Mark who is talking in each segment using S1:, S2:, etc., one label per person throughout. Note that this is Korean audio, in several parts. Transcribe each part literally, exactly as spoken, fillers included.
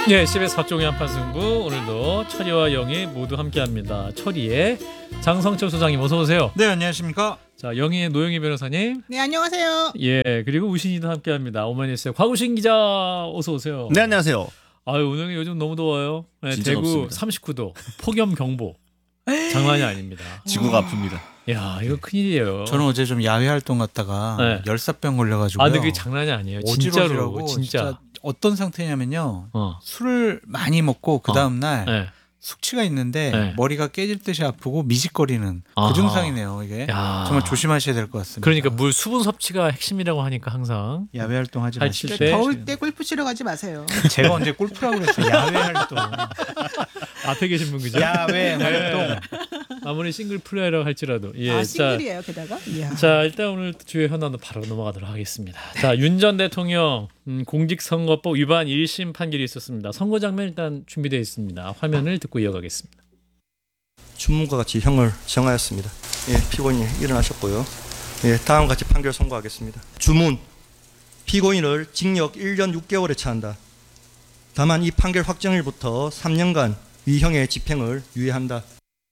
S1: 네, 씨비에스 박종희 한판 승부 오늘도 철이와 영희 모두 함께합니다. 철이의 장성철 소장님 어서 오세요.
S2: 네, 안녕하십니까.
S1: 자, 영희의 노영희 변호사님.
S3: 네, 안녕하세요.
S1: 예, 그리고 우신이도 함께합니다. 오마이뉴스의 곽우신 기자 어서 오세요.
S4: 네, 안녕하세요.
S1: 아유, 오늘 요즘 너무 더워요. 네,
S4: 진짜
S1: 대구
S4: 덥습니다.
S1: 삼십구 도 폭염 경보. 장난이 아닙니다.
S4: 지구가 아픕니다.
S1: 야, 이거 큰일이에요.
S2: 저는 어제 좀 야외 활동 갔다가
S1: 네.
S2: 열사병 걸려가지고.
S1: 아, 근데 그게 장난이 아니에요. 진짜로,
S2: 어지러지라고
S1: 진짜.
S2: 진짜 어떤 상태냐면요.
S1: 어.
S2: 술을 많이 먹고 그 다음 날
S1: 네.
S2: 숙취가 있는데
S1: 네.
S2: 머리가 깨질 듯이 아프고 미식거리는
S1: 아하.
S2: 그 증상이네요. 이게
S1: 야.
S2: 정말 조심하셔야 될 것 같습니다.
S1: 그러니까 물 수분 섭취가 핵심이라고 하니까 항상
S2: 야외 활동하지
S1: 할
S2: 마시고.
S1: 때-
S3: 더울 때 골프 치러 가지 마세요.
S2: 제가 언제 골프라고 그랬어요. 야외 활동.
S1: 앞에 계신 분 그죠?
S2: 야외 활동.
S1: 아무리 싱글 플레이라고 할지라도. 예.
S3: 아,
S1: 자,
S3: 싱글이에요, 게다가. 이야.
S1: 자, 일단 오늘 주요 현안으로 바로 넘어가도록 하겠습니다. 자, 윤 전 대통령 음, 공직선거법 위반 일 심 판결이 있었습니다. 선거 장면 일단 준비되어 있습니다. 화면을 듣고 이어가겠습니다.
S5: 주문과 같이 형을 정하였습니다. 예, 피고인이 일어나셨고요. 예, 다음 같이 판결 선고하겠습니다. 주문, 피고인을 징역 일 년 육 개월에 처한다. 다만 이 판결 확정일부터 삼 년간 위형의 집행을 유예한다.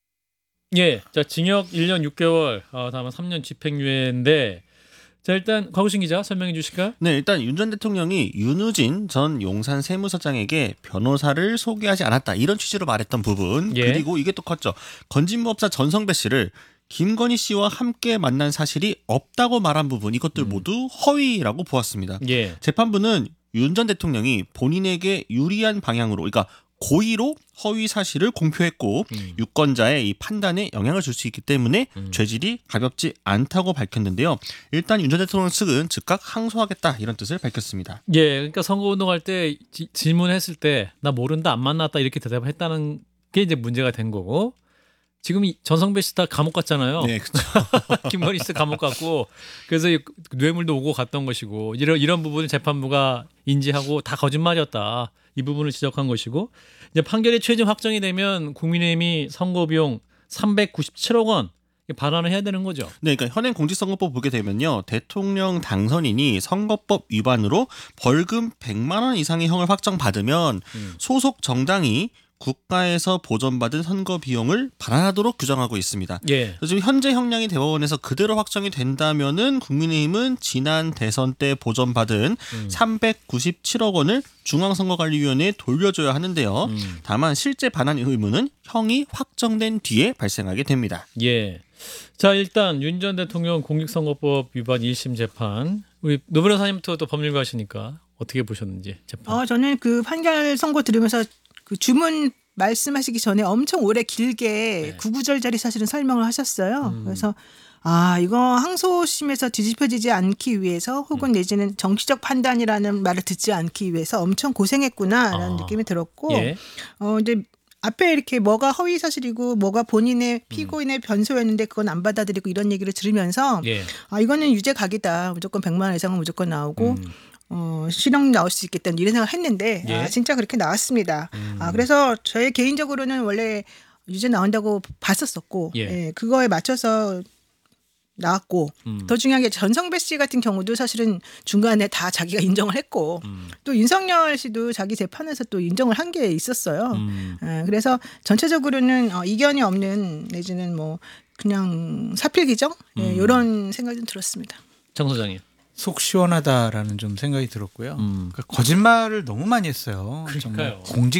S1: 예, 자, 징역 일 년 육 개월, 어, 다만 삼 년 집행유예인데, 자, 일단 곽우신 기자 설명해 주실까요?
S4: 네, 일단 윤 전 대통령이 윤우진 전 용산 세무서장에게 변호사를 소개하지 않았다 이런 취지로 말했던 부분.
S1: 예.
S4: 그리고 이게 또 컸죠. 건진법사 전성배 씨를 김건희 씨와 함께 만난 사실이 없다고 말한 부분, 이것들 모두 허위라고 보았습니다.
S1: 예.
S4: 재판부는 윤 전 대통령이 본인에게 유리한 방향으로, 그러니까 고의로 허위 사실을 공표했고
S1: 음.
S4: 유권자의 이 판단에 영향을 줄 수 있기 때문에
S1: 음.
S4: 죄질이 가볍지 않다고 밝혔는데요. 일단 윤 전 대통령 측은 즉각 항소하겠다 이런 뜻을 밝혔습니다.
S1: 예, 그러니까 선거운동할 때 지, 질문했을 때 나 모른다 안 만났다 이렇게 대답을 했다는 게 이제 문제가 된 거고 지금 이 전성배 씨 다 감옥 갔잖아요.
S4: 네, 그렇죠.
S1: 김건희 씨 감옥 갔고 그래서 이 뇌물도 오고 갔던 것이고 이런 이런 부분을 재판부가 인지하고 다 거짓말이었다. 이 부분을 지적한 것이고 이제 판결이 최종 확정이 되면 국민의힘이 선거 비용 삼백구십칠억 원 반환을 해야 되는 거죠.
S4: 네, 그러니까 현행 공직선거법 보게 되면요, 대통령 당선인이 선거법 위반으로 벌금 백만 원 이상의 형을 확정받으면
S1: 음.
S4: 소속 정당이 국가에서 보전받은 선거 비용을 반환하도록 규정하고 있습니다.
S1: 예.
S4: 그래서 지금 현재 형량이 대법원에서 그대로 확정이 된다면은 국민의힘은 지난 대선 때 보전받은
S1: 음.
S4: 삼백구십칠억 원을 중앙선거관리위원회에 돌려줘야 하는데요.
S1: 음.
S4: 다만 실제 반환 의무는 형이 확정된 뒤에 발생하게 됩니다.
S1: 예. 자, 일단 윤 전 대통령 공직선거법 위반 일 심 재판 우리 노 변호사님부터 또 법률가시니까 어떻게 보셨는지 재판.
S3: 어, 저는 그 판결 선고 들으면서 그 주문 말씀하시기 전에 엄청 오래 길게
S1: 네.
S3: 구구절절히 사실은 설명을 하셨어요.
S1: 음.
S3: 그래서 아, 이거 항소심에서 뒤집혀지지 않기 위해서 혹은
S1: 음.
S3: 내지는 정치적 판단이라는 말을 듣지 않기 위해서 엄청 고생했구나라는
S1: 아.
S3: 느낌이 들었고
S1: 예.
S3: 어, 이제 앞에 이렇게 뭐가 허위 사실이고 뭐가 본인의 피고인의 변소였는데 그건 안 받아들이고 이런 얘기를 들으면서
S1: 예.
S3: 아, 이거는 유죄 각이다. 무조건 백만 원 이상은 무조건 나오고
S1: 음.
S3: 어, 실형 나올 수 있겠다 이런 생각을 했는데
S1: 예.
S3: 아, 진짜 그렇게 나왔습니다.
S1: 음.
S3: 아, 그래서 저의 개인적으로는 원래 유죄 나온다고 봤었었고
S1: 예.
S3: 예, 그거에 맞춰서 나왔고
S1: 음.
S3: 더 중요한 게 전성배 씨 같은 경우도 사실은 중간에 다 자기가 인정을 했고
S1: 음.
S3: 또 윤석열 씨도 자기 재판에서 또 인정을 한 게 있었어요.
S1: 음.
S3: 예, 그래서 전체적으로는 어, 이견이 없는 내지는 뭐 그냥 사필 규정 예,
S1: 음.
S3: 이런 생각이 좀 들었습니다.
S1: 장 소장님.
S2: 속 시원하다라는 좀 생각이 들었고요.
S1: 음.
S2: 그러니까 거짓말을 너무 많이 했어요.
S1: 그러니까요.
S2: 정말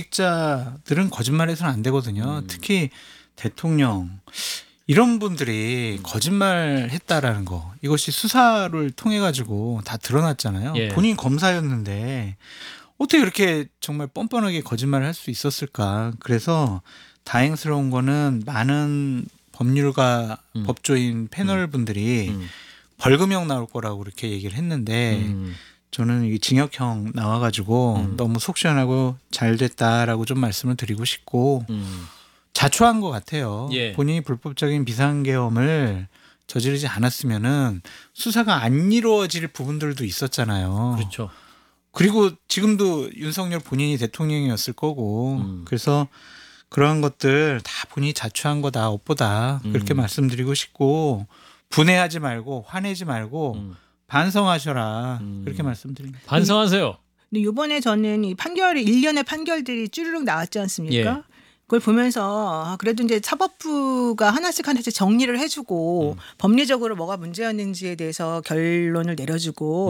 S2: 공직자들은 거짓말해서는 안 되거든요.
S1: 음.
S2: 특히 대통령 이런 분들이 거짓말했다라는 거 이것이 수사를 통해 가지고 다 드러났잖아요.
S1: 예.
S2: 본인 검사였는데 어떻게 그렇게 정말 뻔뻔하게 거짓말을 할 수 있었을까? 그래서 다행스러운 거는 많은 법률가
S1: 음.
S2: 법조인 패널 분들이
S1: 음.
S2: 벌금형 나올 거라고 그렇게 얘기를 했는데
S1: 음.
S2: 저는 이 징역형 나와가지고
S1: 음.
S2: 너무 속 시원하고 잘 됐다라고 좀 말씀을 드리고 싶고
S1: 음.
S2: 자초한 것 같아요.
S1: 예.
S2: 본인이 불법적인 비상계엄을 저지르지 않았으면은 수사가 안 이루어질 부분들도 있었잖아요.
S1: 그렇죠.
S2: 그리고 지금도 윤석열 본인이 대통령이었을 거고
S1: 음.
S2: 그래서 그러한 것들 다 본인이 자초한 거다 업보다 그렇게
S1: 음.
S2: 말씀드리고 싶고 분해하지 말고 화내지 말고
S1: 음.
S2: 반성하셔라
S1: 음.
S2: 그렇게 말씀드립니다.
S1: 반성하세요.
S3: 근데 이번에 저는 이 판결이 일련의 판결들이 쭈르륵 나왔지 않습니까?
S1: 예.
S3: 그걸 보면서 아, 그래도 이제 사법부가 하나씩 하나씩 정리를 해주고
S1: 음.
S3: 법리적으로 뭐가 문제였는지에 대해서 결론을 내려주고